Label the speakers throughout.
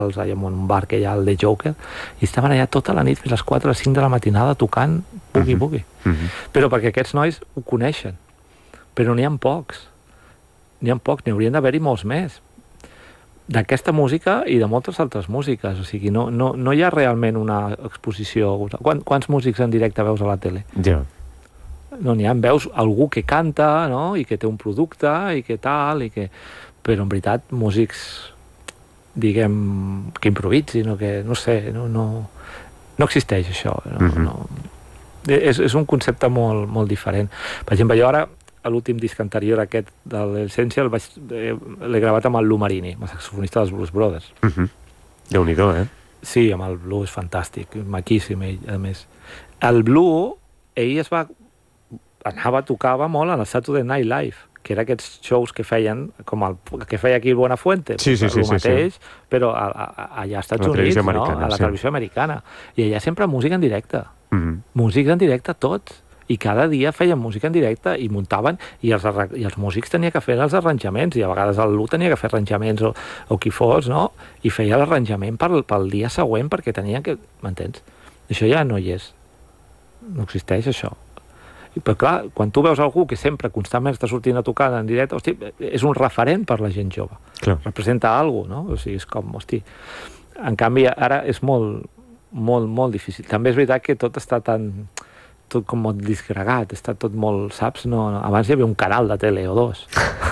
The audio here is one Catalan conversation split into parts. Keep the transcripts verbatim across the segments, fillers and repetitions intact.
Speaker 1: allà en un bar que hi ha, el The Joker, i estaven allà tota la nit fins les quatre o cinc de la matinada tocant boogie boogie. Uh -huh. Però perquè aquests nois ho coneixen. Però n'hi ha pocs. N'hi ha pocs, n'hi haurien d'haver-hi molts més. D'aquesta música i de moltes altres músiques. O sigui, no, no, no hi ha realment una exposició. Quant, quants músics en directe veus a la tele?
Speaker 2: Ja.
Speaker 1: No n'hi ha, veus algú que canta, no?, i que té un producte, i que tal, i que... Però en veritat, músics, diguem, que improvisin, o que, no sé, no, no, no existeix això. No, uh-huh. no. És, és un concepte molt, molt diferent. Per exemple, jo ara, a l'últim disc anterior aquest de l'Essential, l'he gravat amb el Lou Marini, el saxofonista dels Blues Brothers.
Speaker 2: Uh-huh. Déu-n'hi-do, eh?
Speaker 1: Sí, amb el blues, fantàstic, maquíssim, ell, a més. El blues, ell es va... anava, tocava molt en el Saturday Night Live, que era aquests shows que feien, com el que feia aquí el Buenafuente,
Speaker 2: sí, sí, sí,
Speaker 1: el mateix,
Speaker 2: sí, sí.
Speaker 1: però a, a, allà als Estats Units, no? A la
Speaker 2: sí.
Speaker 1: televisió americana. I allà sempre música en directe.
Speaker 2: Uh-huh.
Speaker 1: Música en directe tots. I cada dia feien música en directe i muntaven, i els, i els músics tenia que fer els arranjaments, i a vegades el Lu tenia que fer arranjaments, o, o qui fos, no? I feia l'arranjament pel, pel dia següent, perquè tenien que... M'entens? Això ja no hi és. No existeix, això. Però clar, quan tu veus algú que sempre constantment està sortint a tocar en directe, hosti, és un referent per la gent jove.
Speaker 2: Clar.
Speaker 1: Representa alguna cosa, no? O sigui, és com, hosti... En canvi, ara és molt, molt, molt difícil. També és veritat que tot està tan... tot com molt disgregat, està tot molt, saps? No, no. Abans hi havia un canal de tele o dos.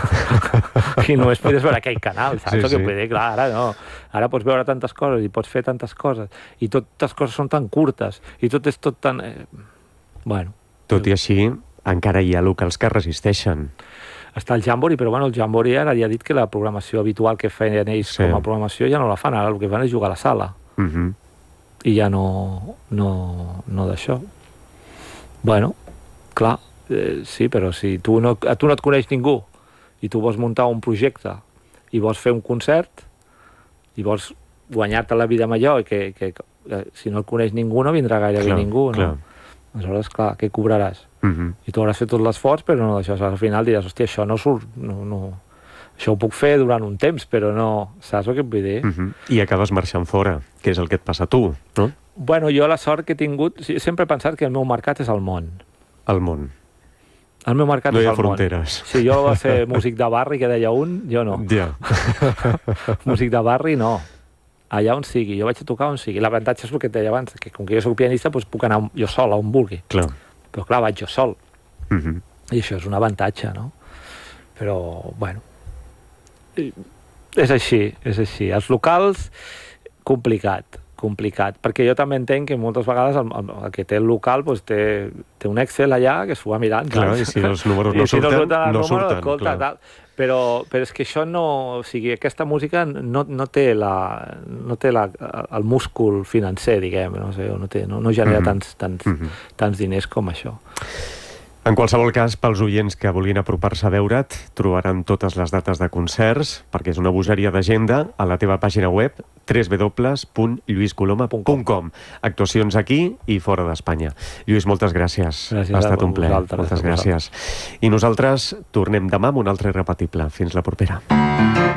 Speaker 1: I només podies veure aquell canal, saps? Sí, sí. Que vull dir, clar, ara no. Ara pots veure tantes coses i pots fer tantes coses. I totes coses són tan curtes. I tot és tot tan... Eh... Bueno.
Speaker 2: Tot i així, encara hi ha locals que resisteixen.
Speaker 1: Està el Jamboree, però bueno, el Jamboree ara ja ha dit que la programació habitual que feien ells sí. com a programació ja no la fan. Ara el que fan és jugar a la sala.
Speaker 2: Uh-huh.
Speaker 1: I ja no, no, no d'això. Bueno, clar, eh, sí, però si tu no, a tu no et coneix ningú i tu vols muntar un projecte i vols fer un concert i vols guanyar-te la vida amb allò i que, que, que si no et coneix ningú no vindrà gairebé clar, ningú, no? Clar. Aleshores, clar, què cobraràs? Uh-huh. I tu hauràs fet tot l'esforç, però no d'això. Al final diràs, hòstia, això no surt... No, no. Això ho puc fer durant un temps, però no... Saps el que et vull dir?
Speaker 2: Uh-huh. I acabes marxant fora, que és el que et passa a tu, no?
Speaker 1: Bueno, jo la sort que he tingut... Sempre he pensat que el meu mercat és el món.
Speaker 2: El món.
Speaker 1: El meu mercat
Speaker 2: no
Speaker 1: és el
Speaker 2: món. No hi ha fronteres.
Speaker 1: Si jo va ser músic de barri, que deia un, jo no.
Speaker 2: Ja.
Speaker 1: Músic de barri, no. Allà on sigui. Jo vaig a tocar on sigui. L'avantatge és el que et deia abans, que com que jo soc pianista, doncs puc anar jo sol, a on vulgui.
Speaker 2: Clar.
Speaker 1: Però clar, vaig jo sol.
Speaker 2: Uh-huh.
Speaker 1: I això és un avantatge, no? Però, bueno... És així, és així. Els locals, complicat, complicat. Perquè jo també entenc que moltes vegades el, el, el que té el local doncs té, té un Excel allà que s'ho va mirant.
Speaker 2: Clar, i si els números no surten, si no, no, no surten.
Speaker 1: Escolta, tal. Però, però és que això no... O sigui, aquesta música no, no té, la, no té la, el múscul financer, diguem, no sé, no, té, no, no genera mm-hmm. tants, tants, mm-hmm. tants diners com això.
Speaker 2: En qualsevol cas, pels oients que vulguin apropar-se a veure't, trobaran totes les dates de concerts, perquè és una bogeria d'agenda, a la teva pàgina web, w w w punt lluís coloma punt com. Actuacions aquí i fora d'Espanya. Lluís, moltes gràcies.
Speaker 1: Gràcies
Speaker 2: ha estat un plaer.
Speaker 1: Moltes
Speaker 2: gràcies. I nosaltres tornem demà amb un altre irrepetible. Fins la propera.